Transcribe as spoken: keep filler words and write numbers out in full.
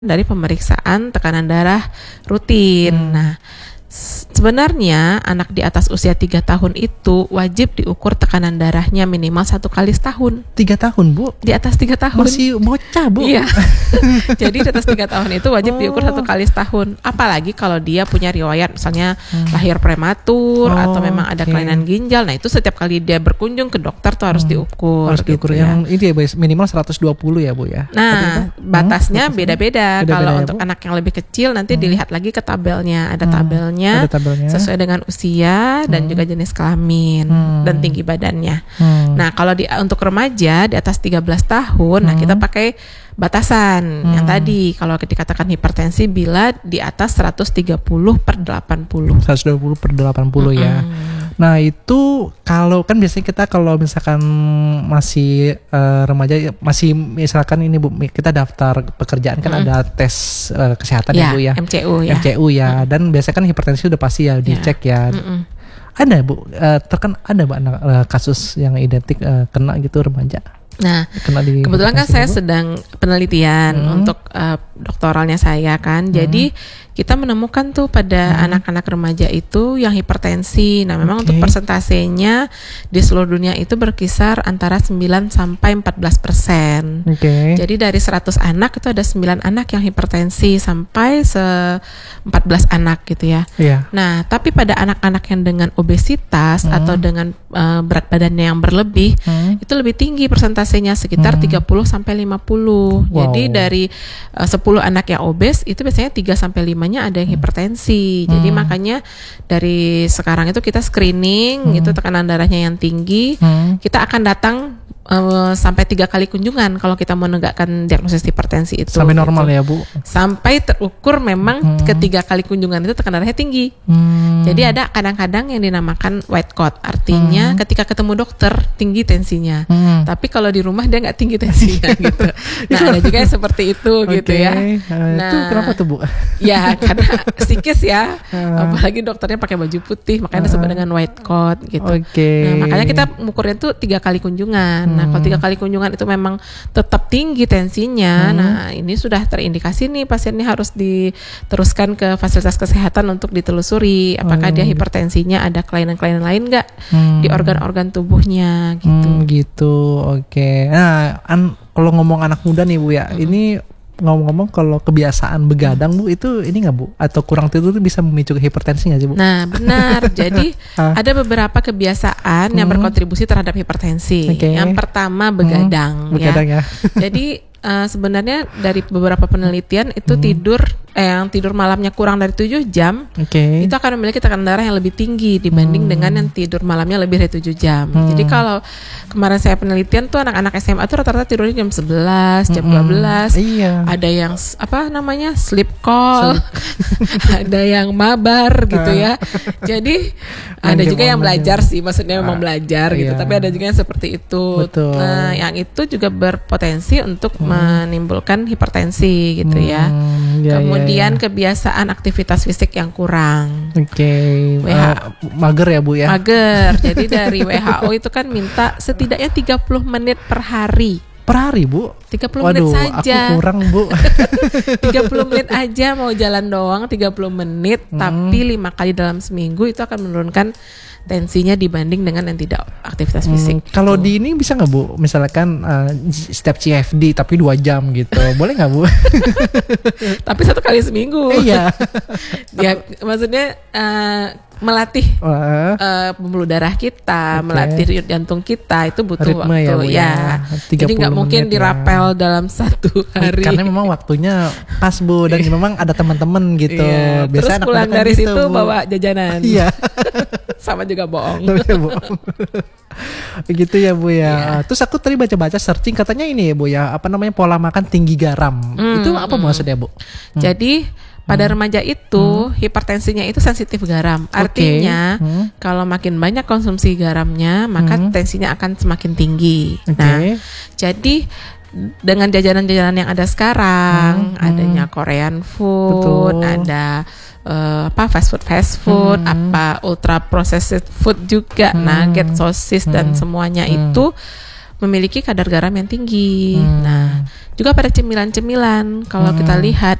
dari pemeriksaan tekanan darah rutin. Hmm. Nah, sebenarnya anak di atas usia tiga tahun itu wajib diukur tekanan darahnya minimal satu kali setahun. Tiga tahun, Bu? Di atas tiga tahun. Masih bocah, Bu? Iya. Jadi di atas tiga tahun itu wajib Oh. diukur satu kali setahun. Apalagi kalau dia punya riwayat misalnya Hmm. lahir prematur Oh, atau memang ada oke. kelainan ginjal. Nah itu setiap kali dia berkunjung ke dokter tuh harus Hmm. diukur. Harus diukur gitu ya. yang ini ya, Bu, minimal seratus dua puluh ya, Bu ya? Nah, Tapi, batasnya hmm, beda-beda. Beda-beda Kalau ya, untuk Bu? anak yang lebih kecil nanti Hmm. dilihat lagi ke tabelnya. Ada Hmm. tabelnya Ada tabelnya. sesuai dengan usia dan Hmm. juga jenis kelamin Hmm. dan tinggi badannya. Hmm. Nah, kalau di untuk remaja di atas tiga belas tahun, nah Hmm. kita pakai batasan Hmm. yang tadi kalau dikatakan hipertensi bila di atas seratus tiga puluh per delapan puluh. seratus dua puluh per delapan puluh ya. Mm-mm. Nah itu kalau kan biasanya kita kalau misalkan masih eh, remaja masih misalkan ini Bu kita daftar pekerjaan kan Mm-mm. ada tes eh, kesehatan ya, Ya, Bu ya. M C U ya. M C U ya, dan biasanya kan hipertensi udah pasti ya dicek ya. Mm-mm. Ada Bu, eh, terken ada Bu anak eh, kasus yang identik eh, kena gitu remaja. Nah, Kena di kebetulan kan hipertensi, saya Bu? sedang penelitian Hmm. untuk uh, doktoralnya saya kan. Hmm. Jadi kita menemukan tuh pada Hmm. anak-anak remaja itu yang hipertensi. Nah, memang Oke. untuk persentasenya di seluruh dunia itu berkisar antara sembilan sampai empat belas persen. Oke. Jadi dari seratus anak itu ada sembilan anak yang hipertensi sampai se empat belas anak gitu ya. Iya. Nah, tapi pada anak-anak yang dengan obesitas Hmm. atau dengan uh, berat badannya yang berlebih Hmm. itu lebih tinggi persentasenya sekitar Hmm. tiga puluh sampai lima puluh. Wow. Jadi dari uh, sepuluh anak yang obes itu biasanya tiga sampai limanya ada yang hipertensi. Jadi Hmm. makanya dari sekarang itu kita screening Hmm. itu tekanan darahnya yang tinggi. Hmm. Kita akan datang uh, sampai tiga kali kunjungan kalau kita menegakkan diagnosis hipertensi itu. Sampai normal gitu. ya Bu. Sampai terukur memang Hmm. ketiga kali kunjungan itu tekanan darahnya tinggi. Hmm. Jadi ada kadang-kadang yang dinamakan white coat, artinya Hmm. ketika ketemu dokter tinggi tensinya, Hmm. tapi kalau di rumah dia nggak tinggi tensinya gitu. Nah ada juga yang seperti itu gitu Oke. ya. Nah, itu Nah, kenapa tuh Bu? Ya karena psikis ya, Ah. apalagi dokternya pakai baju putih, makanya Ah. disebut dengan white coat gitu. Oke. Nah makanya kita mengukurnya tuh tiga kali kunjungan. Nah kalau Hmm. tiga kali kunjungan itu memang tetap tinggi tensinya, Hmm. nah ini sudah terindikasi nih pasiennya harus diteruskan ke fasilitas kesehatan untuk ditelusuri apakah Hmm. dia hipertensinya ada kelainan-kelainan lain nggak Hmm. di organ-organ tubuhnya gitu. Hmm, gitu. Oke. Nah, an- kalau ngomong anak muda nih Bu ya, Hmm. ini ngomong-ngomong kalau kebiasaan begadang Bu itu ini nggak Bu? Atau kurang tidur itu bisa memicu hipertensi nggak sih Bu? Nah benar, jadi Ah. ada beberapa kebiasaan yang Hmm. berkontribusi terhadap hipertensi. Oke. Yang pertama begadang, Hmm, begadang ya. Jadi uh, sebenarnya dari beberapa penelitian itu Hmm. tidur eh, yang tidur malamnya kurang dari tujuh jam Oke. itu akan memiliki tekanan darah yang lebih tinggi dibanding Hmm. dengan yang tidur malamnya lebih dari tujuh jam. Hmm. Jadi kalau kemarin saya penelitian tuh anak-anak S M A tuh rata-rata tidurnya jam sebelas, jam Mm-mm. dua belas. Iya. Ada yang s- apa namanya? sleep call. Ada yang mabar gitu ya. Jadi Main ada game juga yang online belajar ya. sih, maksudnya memang Ah, belajar gitu, iya. tapi ada juga yang seperti itu. Betul. Nah, yang itu juga berpotensi untuk menimbulkan hipertensi gitu ya. Hmm, iya, Kemudian iya, iya. kebiasaan aktivitas fisik yang kurang. Oke. W H Eh, mager ya Bu ya. Mager. Jadi dari W H O itu kan minta setidaknya tiga puluh menit per hari. Per hari Bu. tiga puluh menit Waduh, saja. aku kurang Bu. tiga puluh menit aja mau jalan doang tiga puluh menit, Hmm. tapi lima kali dalam seminggu itu akan menurunkan tensinya dibanding dengan yang tidak aktivitas fisik. Hmm, kalau gitu. di ini bisa nggak Bu? Misalkan uh, step C F D tapi dua jam gitu, boleh nggak Bu? Tapi satu kali seminggu. Iya. Ya maksudnya eh, melatih Wah, eh, pembuluh darah kita, Oke. melatih denyut jantung kita itu butuh Ritme waktu ya, Bu, ya. tiga Jadi nggak puluh mungkin menit ya. dirapel dalam satu hari. Karena memang waktunya pas Bu dan memang ada teman-teman gitu. Iya. Terus Biasanya pulang anak-anak dari gitu, situ Bu. bawa jajanan. Iya. Sama juga bohong. Tapi bohong. Begitu ya Bu ya. Iya. Terus aku tadi baca-baca searching katanya ini ya Bu ya, apa namanya pola makan tinggi garam. Hmm, Itu apa hmm. maksudnya Bu? Jadi pada remaja itu hipertensinya itu sensitif garam. Artinya Hmm. kalau makin banyak konsumsi garamnya, maka Hmm. tensinya akan semakin tinggi. Oke. Nah, jadi dengan jajanan-jajanan yang ada sekarang, Hmm, adanya Korean food, Betul. ada eh, apa fast food fast food, Hmm. apa ultra processed food juga, Hmm. nugget, sosis dan Hmm. semuanya Hmm. itu memiliki kadar garam yang tinggi. Hmm. Nah, juga pada cemilan-cemilan kalau Hmm. kita lihat